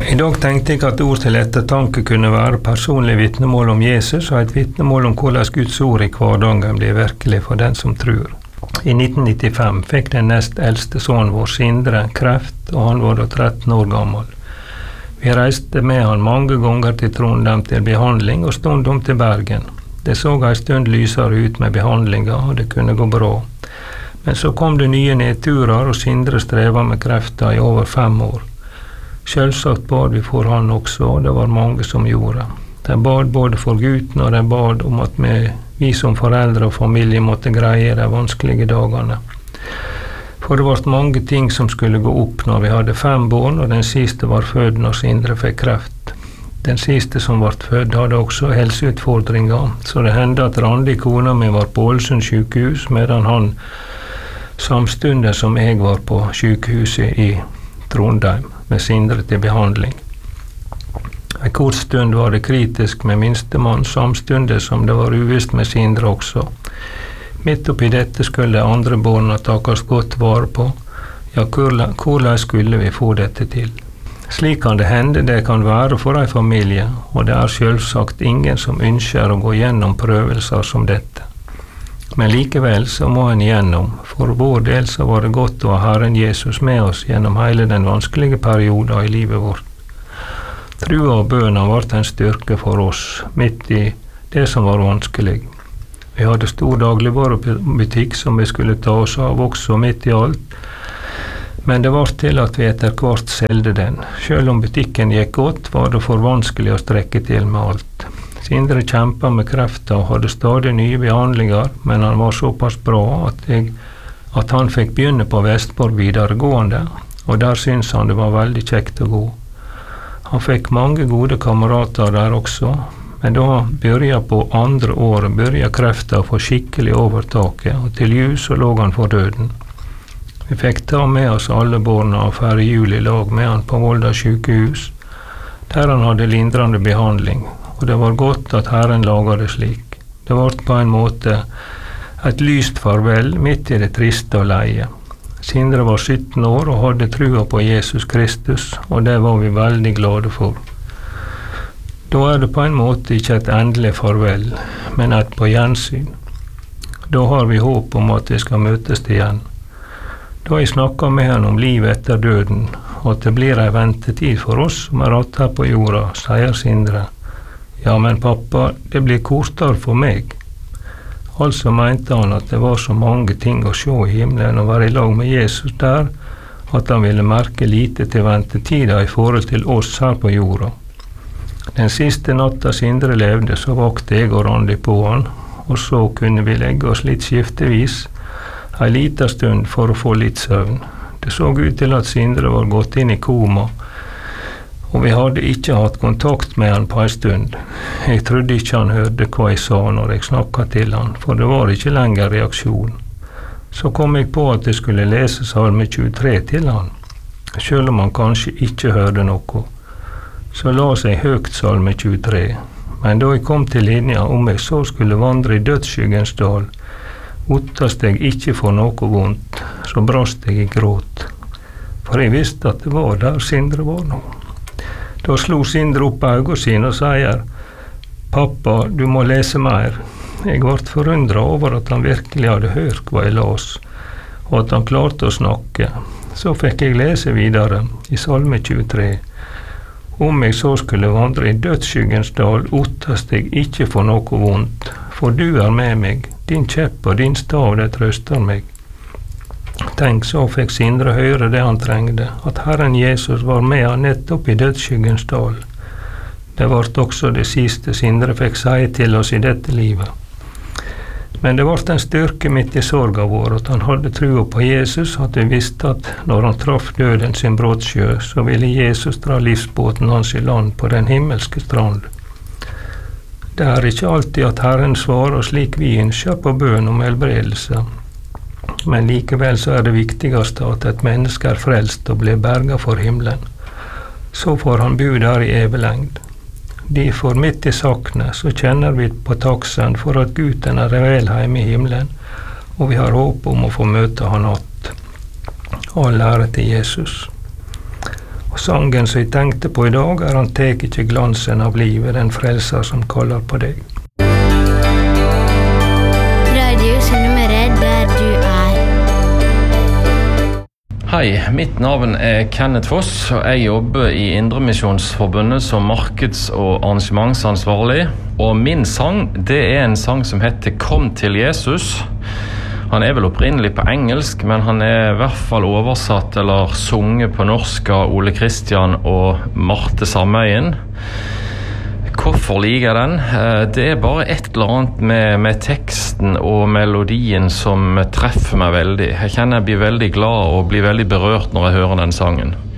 I dag tenkte jeg at ord til ettertanke kunne være personlig vitnemål om Jesus og et vitnemål om hvordan Guds ord i hverdagen blir virkelig for den som tror. I 1995 fikk den nest eldste sønnen vår, Sindre, kreft, og han var da 13 år gammel. Vi reiste med han mange ganger til Trondheim til behandling og stundom til Bergen. Det så en stund lysere ut med behandlinga, og det kunne gå bra. Men så kom det nye nedturer, og Sindre streva med krefter i over 5 år. Selvsagt bad vi for han også, og det var mange som gjorde. De bad både for gutten, og de bad om at vi som foreldre og familie måtte greie de vanskelige dagene. For det var mange ting som skulle gå opp når vi hadde 5 barn, og den siste var født når Sindre fikk kreft. Den siste som ble født hadde også helseutfordringer, så det hendte at Randi, kona mi, var på Ålesund sykehus, medan han samtidig som jeg var på sykehuset i Trondheim med Sindre til behandling. En kort stund var det kritisk med minstemann, samtidig som det var uvisst med Sindre også. Midt oppi dette skulle de andre barna takes godt vare på. Ja, hvordan skulle vi få dette til? Slik kan det hende det kan være for en familie, og det er selvsagt ingen som ønsker å gå gjennom prøvelser som dette. Men likevel så må en igjennom. For vår del så var det godt å ha Herren Jesus med oss gjennom hele den vanskelige perioden i livet vårt. Trua og bønene ble en styrke for oss, midt i det som var vanskelig. Vi hadde stor dagligvarebutikk som vi skulle ta oss av også midt i alt, men det var til at vi etter hvert selgte den. Selv om butikken gikk godt, var det for vanskelig å strekke til med alt. Sindre kjempet med krefter og hadde stadig nye behandlinger, men han var såpass bra at han fikk begynne på Vestborg videregående, og der syntes han det var veldig kjekt å gå. Han fikk mange gode kamerater der også, men da han begynte på andre året, begynte krefter å få skikkelig overtaket, og til jul så lå han for døden. Vi fikk ta med oss alle barna og feire jul i lag med han på Volda sykehus, der han hadde lindrende behandling, og det var godt at Herren laget det slik. Det var på en måte et lyst farvel midt i det triste og leie. Sindre var 17 år og hadde trua på Jesus Kristus, og det var vi veldig glade for. Da er det på en måte ikke et endelig farvel, men et på gjensyn. Da har vi håp om at vi skal møtes igjen. Da jeg snakket med han om livet etter døden, og at det blir en ventetid for oss som er att her på jorda, sier Sindre. Ja, men pappa, det blir kortere for meg. Altså mente han at det var så mange ting å se i himmelen og være i lag med Jesus der, at han ville merke lite til ventetida i forhold til oss her på jorda. Den siste natta Sindre levde, så vakte jeg og Randi på han, og så kunne vi legge oss litt skiftevis, en liten stund for å få litt søvn. Det så ut til at Sindre var gått inn i koma, og vi hadde ikke hatt kontakt med han på en stund. Jeg trodde ikke han hørte hva jeg sa når jeg snakket til han, for det var ikke lenger reaksjon. Så kom jeg på at jeg skulle lese Salme 23 til han, selv om han kanskje ikke hørte noe. Så la seg høyt Salme 23, men da jeg kom til linja om jeg så skulle vandre i dødsskyggens dal, ottast jeg ikke for noe vondt, så brast jeg i gråt. For jeg visste at det var der Sindre var nå. Da slo Sindre opp øynene sine og sier, «Pappa, du må lese mer». Jeg ble forundret over at han virkelig hadde hørt hva jeg las, og at han klarte å snakke. Så fikk jeg lese videre i Salme 23. Om jeg så skulle vandre i dødsskyggens dal, ottast jeg ikke for noe vondt, for du er med meg. Din kjepp og din stav, det trøster meg. Tenk, så fikk Sindre høre det han trengte, at Herren Jesus var med han nettopp i dødsskyggens dal. Det ble også det siste Sindre fikk si til oss i dette livet. Men det ble en styrke midt i sorga vår, at han hadde trua på Jesus, at vi visste at når han traff døden sin brottsjø, så ville Jesus dra livsbåten hans i land på den himmelske strand. Det er ikke alltid at Herren svarer slik vi ønsker på bønn om helbredelse, men likevel så er det viktigste at et menneske er frelst og blir berget for himmelen. Så får han bo der i evig lengd. Derfor midt i sakene så kjenner vi på taksen for at Guden er vel hjemme i himmelen, og vi har håp om å få møte han att. All ære til Jesus. Og sangen som jeg tenkte på I dag, Han tek ikke glansen av livet, den frelser som kaller på deg. Radio Sunnmøre, der du er. Hei, mitt navn Kenneth Foss, og jeg jobber I Indremisjonsforbundet som markeds- og arrangementsansvarlig. Og min sang, det en sang som heter Kom til Jesus. Han vel opprinnelig på engelsk, men han I hvert fall oversatt eller sunget på norsk av Ole Kristian og Marte Samøyen. Hvorfor liker jeg den? Det bare et eller annet med teksten og melodien som treffer meg veldig. Jeg kjenner jeg blir veldig glad og blir veldig berørt når jeg hører den sangen.